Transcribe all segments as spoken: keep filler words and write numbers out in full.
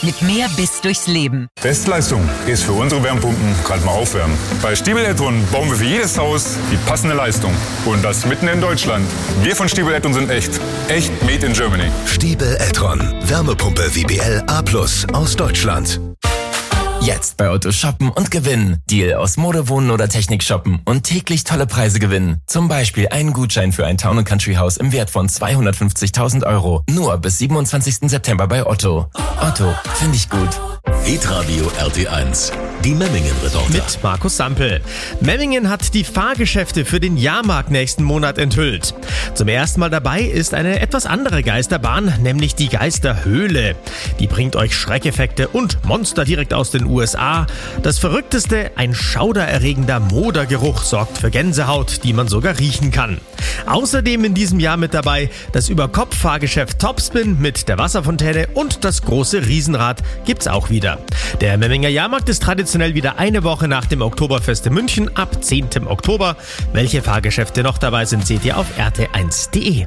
mit mehr Biss durchs Leben. Bestleistung ist für unsere Wärmepumpen gerade mal aufwärmen. Bei Stiebel E-Tron bauen wir für jedes Haus die passende Leistung. Und das mitten in Deutschland. Wir von Stiebel E-Tron sind echt. Echt made in Germany. Stiebel E-Tron. Wärmepumpe W B L A plus aus Deutschland. Jetzt bei Otto shoppen und gewinnen. Deal aus Mode, Wohnen oder Technik shoppen und täglich tolle Preise gewinnen. Zum Beispiel einen Gutschein für ein Town and Country Haus im Wert von zweihundertfünfzigtausend Euro. Nur bis siebenundzwanzigsten September bei Otto. Otto, finde ich gut. Hitradio R T eins. Die Memmingen-Reporter. Mit Markus Sampel. Memmingen hat die Fahrgeschäfte für den Jahrmarkt nächsten Monat enthüllt. Zum ersten Mal dabei ist eine etwas andere Geisterbahn, nämlich die Geisterhöhle. Die bringt euch Schreckeffekte und Monster direkt aus den U S A. Das Verrückteste, ein schaudererregender Modergeruch sorgt für Gänsehaut, die man sogar riechen kann. Außerdem in diesem Jahr mit dabei das Überkopf-Fahrgeschäft Topspin mit der Wasserfontäne und das große Riesenrad gibt's auch wieder. Der Memminger Jahrmarkt ist traditionell wieder eine Woche nach dem Oktoberfest in München ab zehnten Oktober. Welche Fahrgeschäfte noch dabei sind, seht ihr auf r t eins punkt d e.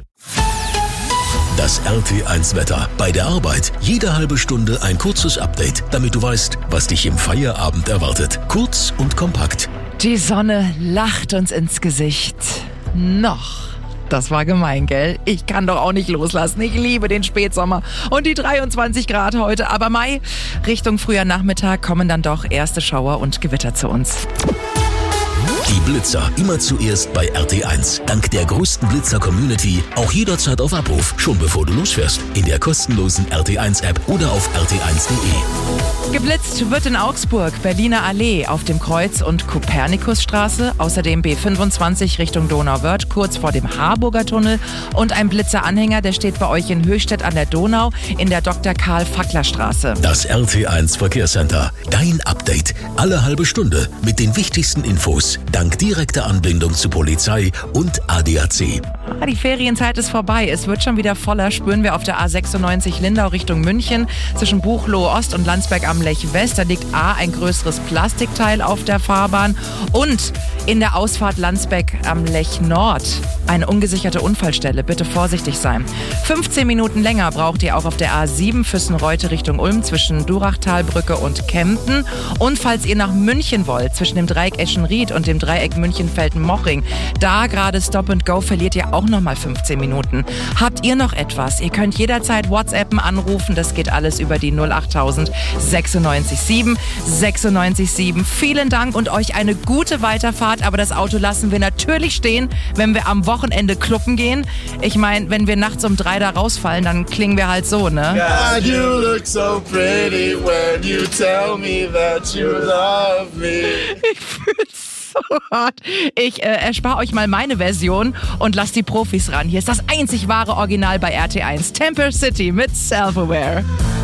Das R T eins Wetter. Bei der Arbeit jede halbe Stunde ein kurzes Update, damit du weißt, was dich im Feierabend erwartet. Kurz und kompakt. Die Sonne lacht uns ins Gesicht. Noch. Das war gemein, gell? Ich kann doch auch nicht loslassen. Ich liebe den Spätsommer und die dreiundzwanzig Grad heute. Aber Mai, Richtung früher Nachmittag kommen dann doch erste Schauer und Gewitter zu uns. Die Blitzer immer zuerst bei R T eins. Dank der größten Blitzer-Community auch jederzeit auf Abruf, schon bevor du losfährst. In der kostenlosen R T eins App oder auf r t eins punkt d e. Geblitzt wird in Augsburg, Berliner Allee auf dem Kreuz- und Kopernikusstraße, außerdem B fünfundzwanzig Richtung Donauwörth, kurz vor dem Harburger Tunnel und ein Blitzeranhänger, der steht bei euch in Höchstädt an der Donau in der Doktor Karl Fackler Straße. Das R T eins Verkehrscenter. Dein Update. Alle halbe Stunde mit den wichtigsten Infos. Dank direkter Anbindung zu Polizei und A D A C. Ah, die Ferienzeit ist vorbei. Es wird schon wieder voller. Spüren wir auf der A sechsundneunzig Lindau Richtung München. Zwischen Buchloe Ost und Landsberg am Lech West. Da liegt A, ein größeres Plastikteil auf der Fahrbahn. Und in der Ausfahrt Landsberg am Lech Nord eine ungesicherte Unfallstelle. Bitte vorsichtig sein. fünfzehn Minuten länger braucht ihr auch auf der A sieben Füssen-Reute Richtung Ulm zwischen Durachtalbrücke und Kempten. Und falls ihr nach München wollt, zwischen dem Dreieck Eschenried und dem Dreieck München-Felden-Mochring, da gerade Stop and Go, verliert ihr auch nochmal fünfzehn Minuten. Habt ihr noch etwas? Ihr könnt jederzeit WhatsAppen, anrufen. Das geht alles über die null achttausend sechsundneunzig sieben sechsundneunzig sieben. Vielen Dank und euch eine gute Weiterfahrt. Aber das Auto lassen wir natürlich stehen, wenn wir am Wochenende kluppen gehen. Ich meine, wenn wir nachts um drei da rausfallen, dann klingen wir halt so, ne? God, you look so pretty when you tell me that you love me. Ich fühl's so hart. Ich äh, erspare euch mal meine Version und lasst die Profis ran. Hier ist das einzig wahre Original bei R T eins. Temper City mit Self-Aware.